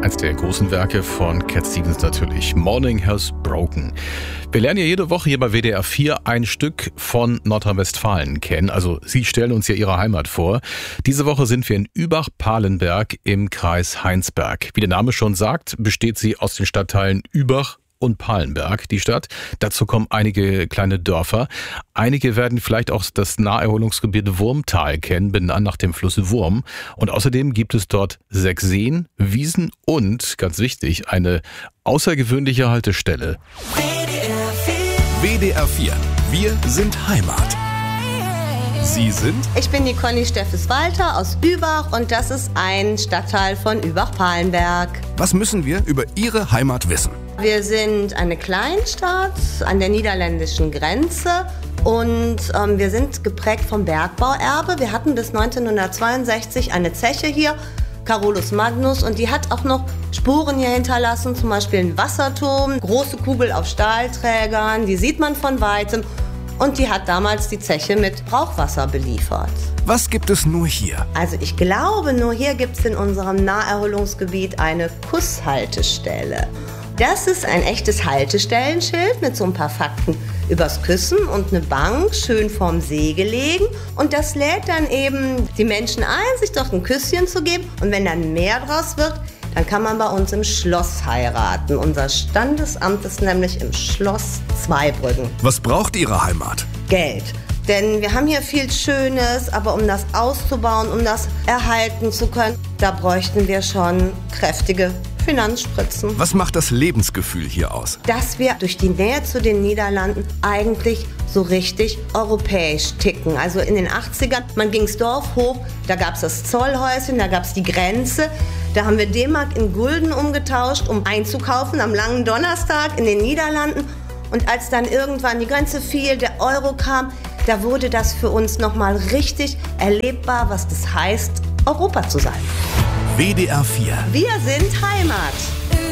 Eins der großen Werke von Cat Stevens natürlich. Morning Has Broken. Wir lernen ja jede Woche hier bei WDR 4 ein Stück von Nordrhein-Westfalen kennen. Also Sie stellen uns ja Ihre Heimat vor. Diese Woche sind wir in Übach-Palenberg im Kreis Heinsberg. Wie der Name schon sagt, besteht sie aus den Stadtteilen Übach und Palenberg, die Stadt. Dazu kommen einige kleine Dörfer. Einige werden vielleicht auch das Naherholungsgebiet Wurmtal kennen, benannt nach dem Fluss Wurm. Und außerdem gibt es dort 6 Seen, Wiesen und, ganz wichtig, eine außergewöhnliche Haltestelle. WDR 4. Wir sind Heimat. Sie sind? Ich bin die Conny Steffes-Walter aus Übach und das ist ein Stadtteil von Übach-Palenberg. Was müssen wir über Ihre Heimat wissen? Wir sind eine Kleinstadt an der niederländischen Grenze und wir sind geprägt vom Bergbauerbe. Wir hatten bis 1962 eine Zeche hier, Carolus Magnus, und die hat auch noch Spuren hier hinterlassen, zum Beispiel einen Wasserturm, große Kugel auf Stahlträgern, die sieht man von weitem. Und die hat damals die Zeche mit Brauchwasser beliefert. Was gibt es nur hier? Also ich glaube, nur hier gibt es in unserem Naherholungsgebiet eine Kusshaltestelle. Das ist ein echtes Haltestellenschild mit so ein paar Fakten übers Küssen und eine Bank schön vorm See gelegen. Und das lädt dann eben die Menschen ein, sich dort ein Küsschen zu geben. Und wenn dann mehr draus wird, dann kann man bei uns im Schloss heiraten. Unser Standesamt ist nämlich im Schloss Zweibrücken. Was braucht Ihre Heimat? Geld. Denn wir haben hier viel Schönes, aber um das auszubauen, um das erhalten zu können, da bräuchten wir schon kräftige Finanzspritzen. Was macht das Lebensgefühl hier aus? Dass wir durch die Nähe zu den Niederlanden eigentlich so richtig europäisch ticken. Also in den 80ern, man ging's Dorf hoch, da gab's das Zollhäuschen, da gab's die Grenze. Da haben wir D-Mark in Gulden umgetauscht, um einzukaufen am langen Donnerstag in den Niederlanden. Und als dann irgendwann die Grenze fiel, der Euro kam, da wurde das für uns nochmal richtig erlebbar, was das heißt, Europa zu sein. WDR 4. Wir sind Heimat.